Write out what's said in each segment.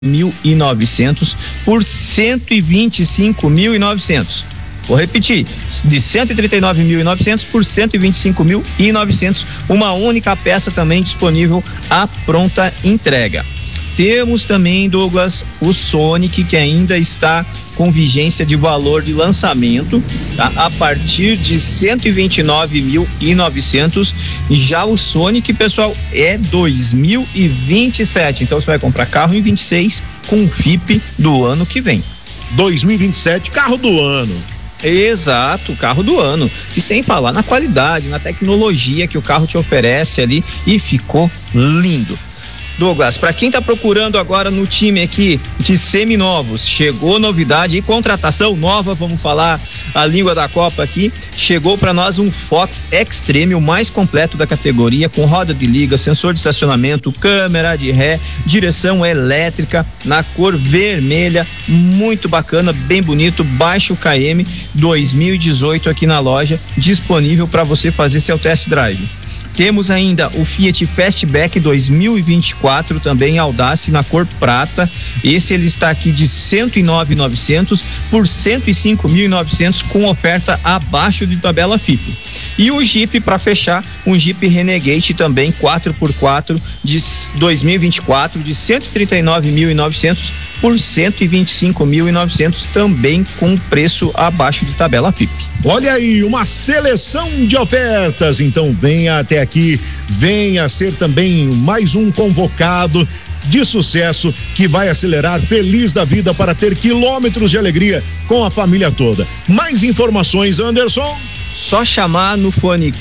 1.900 por 125.900. Vou repetir, de 139.900 por 125.900, uma única peça também disponível à pronta entrega. Temos também, Douglas, o Sonic, que ainda está com vigência de valor de lançamento, tá? A partir de 129.900. Já o Sonic, pessoal, é 2027. Então você vai comprar carro em 26 com FIPE do ano que vem. 2027, carro do ano. Exato, carro do ano. E sem falar na qualidade, na tecnologia que o carro te oferece ali, e ficou lindo. Douglas, para quem tá procurando agora no time aqui de seminovos, chegou novidade e contratação nova, vamos falar a língua da Copa aqui, chegou para nós um Fox Extreme, o mais completo da categoria, com roda de liga, sensor de estacionamento, câmera de ré, direção elétrica, na cor vermelha, muito bacana, bem bonito, baixo KM, 2018 aqui na loja, disponível para você fazer seu test drive. Temos ainda o Fiat Fastback 2024, também Audace na cor prata. Esse ele está aqui de 109.900 por 105.900 com oferta abaixo de tabela FIPE. E o Jeep, para fechar, um Jeep Renegade também 4x4 de 2024 de 139.900 por 125.900, também com preço abaixo de tabela FIPE. Olha aí, uma seleção de ofertas. Então venha até aqui, venha ser também mais um convocado de sucesso que vai acelerar feliz da vida para ter quilômetros de alegria com a família toda. Mais informações, Anderson? Só chamar no fone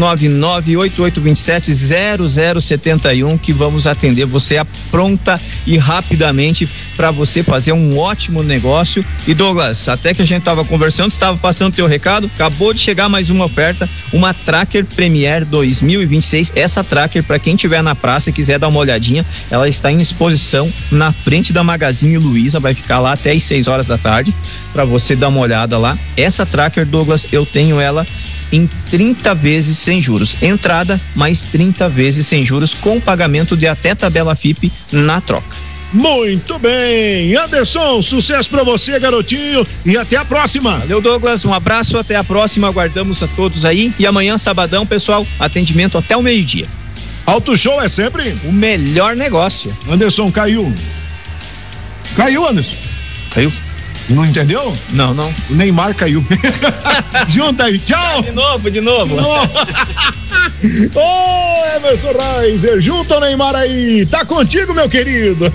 499-8827-0071 que vamos atender você pronta e rapidamente para você fazer um ótimo negócio. E Douglas, até que a gente estava conversando, estava passando teu recado, acabou de chegar mais uma oferta, uma Tracker Premier 2026. Essa Tracker, para quem estiver na praça e quiser dar uma olhadinha, ela está em exposição na frente da Magazine Luiza, vai ficar lá até às 6 horas da tarde para você dar uma olhada lá. Essa Tracker, Douglas, eu tenho ela em 30 vezes sem juros. Entrada mais 30 vezes sem juros com pagamento de até tabela FIPE na troca. Muito bem, Anderson, sucesso pra você, garotinho, e até a próxima. Valeu, Douglas, um abraço, até a próxima, aguardamos a todos aí, e amanhã, sabadão, pessoal, atendimento até o meio-dia. Auto Show é sempre o melhor negócio. Anderson, caiu, Anderson? Caiu? Não entendeu? Não. O Neymar caiu. Junta aí, tchau. De novo. Ô, Emerson Reiser, junta o Neymar aí. Tá contigo, meu querido.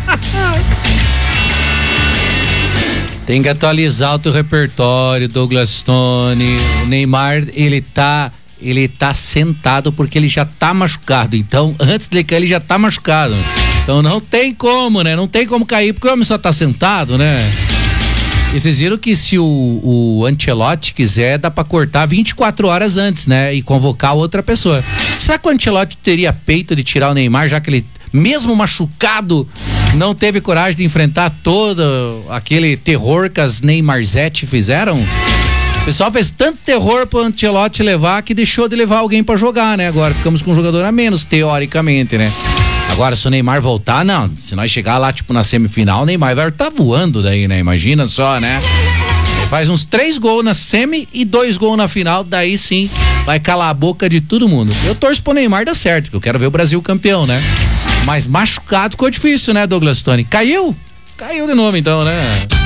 Tem que atualizar o teu repertório, Douglas Stone. O Neymar, ele tá sentado porque ele já tá machucado. Então, antes de cair, ele já tá machucado. Então não tem como, né? Não tem como cair porque o homem só tá sentado, né? E vocês viram que se o Ancelotti quiser, dá pra cortar 24 horas antes, né? E convocar outra pessoa. Será que o Ancelotti teria peito de tirar o Neymar, já que ele, mesmo machucado, não teve coragem de enfrentar todo aquele terror que as Neymarzete fizeram? O pessoal fez tanto terror pro Ancelotti levar que deixou de levar alguém pra jogar, né? Agora ficamos com um jogador a menos, teoricamente, né? Agora, se o Neymar voltar, não. Se nós chegar lá, tipo, na semifinal, o Neymar vai estar voando daí, né? Imagina só, né? Ele faz uns 3 gols na semi e 2 gols na final, daí sim vai calar a boca de todo mundo. Eu torço pro Neymar dar certo, porque eu quero ver o Brasil campeão, né? Mas machucado ficou difícil, né, Douglas Stone? Caiu de novo, então, né?